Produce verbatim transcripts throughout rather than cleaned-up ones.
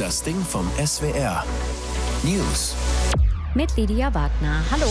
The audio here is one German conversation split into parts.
Das Ding vom S W R. News. Mit Lydia Wagner. Hallo.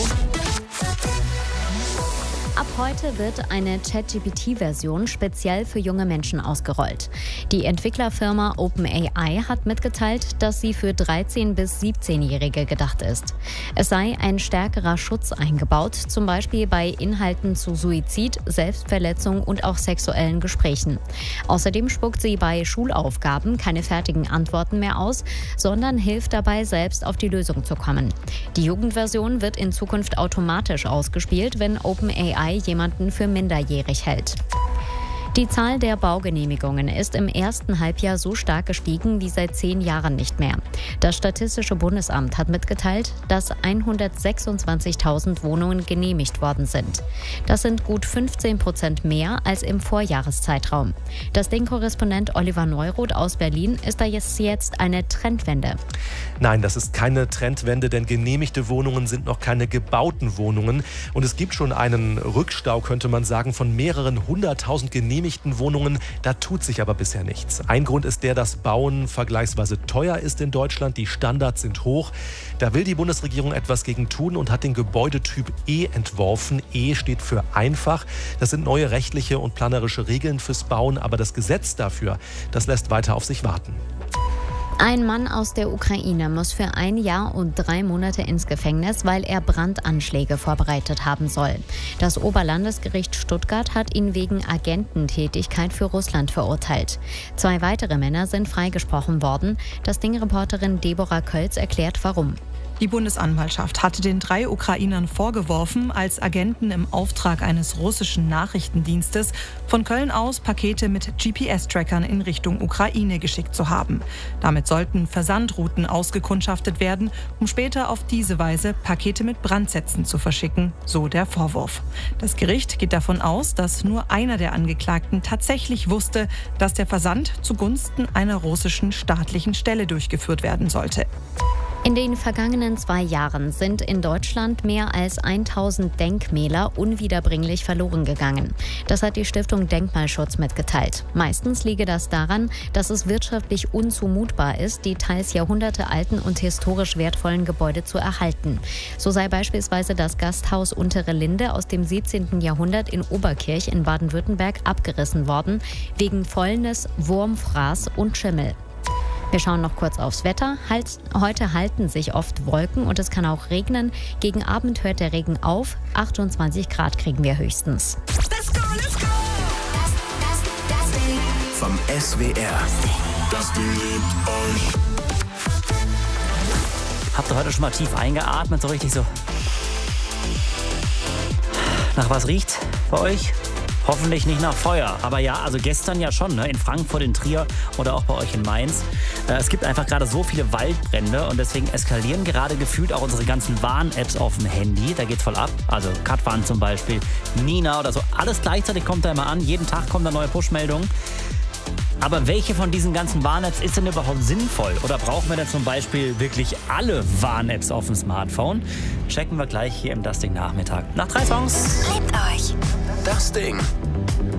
Ab heute wird eine ChatGPT-Version speziell für junge Menschen ausgerollt. Die Entwicklerfirma OpenAI hat mitgeteilt, dass sie für dreizehn- bis siebzehnjährige gedacht ist. Es sei ein stärkerer Schutz eingebaut, zum Beispiel bei Inhalten zu Suizid, Selbstverletzung und auch sexuellen Gesprächen. Außerdem spuckt sie bei Schulaufgaben keine fertigen Antworten mehr aus, sondern hilft dabei, selbst auf die Lösung zu kommen. Die Jugendversion wird in Zukunft automatisch ausgespielt, wenn OpenAI jemanden für minderjährig hält. Die Zahl der Baugenehmigungen ist im ersten Halbjahr so stark gestiegen wie seit zehn Jahren nicht mehr. Das Statistische Bundesamt hat mitgeteilt, dass hundertsechsundzwanzigtausend Wohnungen genehmigt worden sind. Das sind gut fünfzehn Prozent mehr als im Vorjahreszeitraum. Das Ding-Korrespondent Oliver Neuroth aus Berlin, ist da jetzt, jetzt eine Trendwende? Nein, das ist keine Trendwende, denn genehmigte Wohnungen sind noch keine gebauten Wohnungen. Und es gibt schon einen Rückstau, könnte man sagen, von mehreren hunderttausend genehmigten Wohnungen. Da tut sich aber bisher nichts. Ein Grund ist der, dass Bauen vergleichsweise teuer ist in Deutschland. Die Standards sind hoch. Da will die Bundesregierung etwas gegen tun und hat den Gebäudetyp E entworfen. E steht für einfach. Das sind neue rechtliche und planerische Regeln fürs Bauen. Aber das Gesetz dafür, das lässt weiter auf sich warten. Ein Mann aus der Ukraine muss für ein Jahr und drei Monate ins Gefängnis, weil er Brandanschläge vorbereitet haben soll. Das Oberlandesgericht Stuttgart hat ihn wegen Agententätigkeit für Russland verurteilt. Zwei weitere Männer sind freigesprochen worden. Das Ding-Reporterin Deborah Kölz erklärt, warum. Die Bundesanwaltschaft hatte den drei Ukrainern vorgeworfen, als Agenten im Auftrag eines russischen Nachrichtendienstes von Köln aus Pakete mit G P S-Trackern in Richtung Ukraine geschickt zu haben. Damit sollten Versandrouten ausgekundschaftet werden, um später auf diese Weise Pakete mit Brandsätzen zu verschicken, so der Vorwurf. Das Gericht geht davon aus, dass nur einer der Angeklagten tatsächlich wusste, dass der Versand zugunsten einer russischen staatlichen Stelle durchgeführt werden sollte. In den vergangenen zwei Jahren sind in Deutschland mehr als tausend Denkmäler unwiederbringlich verloren gegangen. Das hat die Stiftung Denkmalschutz mitgeteilt. Meistens liege das daran, dass es wirtschaftlich unzumutbar ist, die teils jahrhundertealten und historisch wertvollen Gebäude zu erhalten. So sei beispielsweise das Gasthaus Untere Linde aus dem siebzehnten Jahrhundert in Oberkirch in Baden-Württemberg abgerissen worden, wegen Fäulnis, Wurmfraß und Schimmel. Wir schauen noch kurz aufs Wetter. Halt, heute halten sich oft Wolken und es kann auch regnen. Gegen Abend hört der Regen auf. achtundzwanzig Grad kriegen wir höchstens. Let's go, let's go. Das, das, das Ding vom S W R. Das Ding liebt euch. Habt ihr heute schon mal tief eingeatmet, so richtig so? Nach was riecht bei euch? Hoffentlich nicht nach Feuer. Aber ja, also gestern ja schon, ne? In Frankfurt, in Trier oder auch bei euch in Mainz. Äh, es gibt einfach gerade so viele Waldbrände und deswegen eskalieren gerade gefühlt auch unsere ganzen Warn-Apps auf dem Handy. Da geht's voll ab. Also Katwan zum Beispiel, Nina oder so. Alles gleichzeitig kommt da immer an. Jeden Tag kommt eine neue Push-Meldung. Aber welche von diesen ganzen Warn-Apps ist denn überhaupt sinnvoll? Oder brauchen wir denn zum Beispiel wirklich alle Warn-Apps auf dem Smartphone? Checken wir gleich hier im Das Ding Nachmittag. Nach drei Songs. Liebt euch. Das Ding.